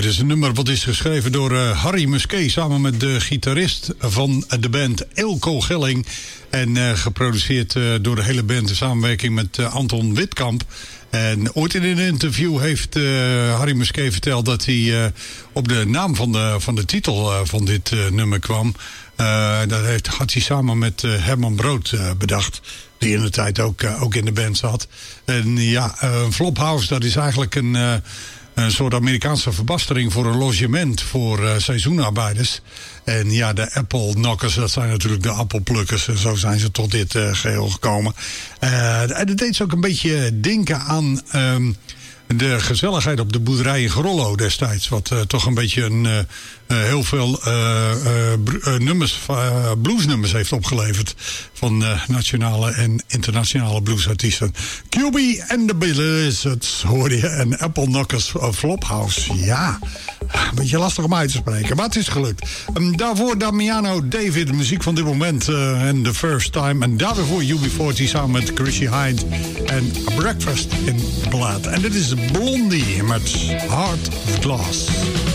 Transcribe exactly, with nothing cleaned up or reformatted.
is een nummer wat is geschreven door uh, Harry Musquet samen met de gitarist van de band Eelco Gelling. En uh, geproduceerd uh, door de hele band in samenwerking met uh, Anton Witkamp. En ooit in een interview heeft uh, Harry Musquet verteld dat hij uh, op de naam van de, van de titel uh, van dit uh, nummer kwam. Uh, dat heeft, had hij samen met uh, Herman Brood uh, bedacht. Die in de tijd ook, uh, ook in de band zat. En ja, uh, Flophouse, dat is eigenlijk een, uh, een soort Amerikaanse verbastering voor een logement voor uh, seizoenarbeiders. En ja, de Apple Knockers, dat zijn natuurlijk de appelplukkers. En zo zijn ze tot dit uh, geheel gekomen. Uh, en dat deed ze ook een beetje denken aan um, de gezelligheid op de boerderij in Grollo destijds. Wat uh, toch een beetje een, uh, uh, heel veel uh, uh, nummers, uh, bluesnummers heeft opgeleverd. Van uh, nationale en internationale bluesartiesten. Q B and the Blizzards hoorde je. En Apple Knockers of Flophouse. Ja, een beetje lastig om uit te spreken. Maar het is gelukt. Um, daarvoor Damiano David, muziek van dit moment. En uh, The First Time. En daarvoor U B veertig samen met Chrissy Hynde. En Breakfast in Blood. En dit is Blondie met Heart of Glass.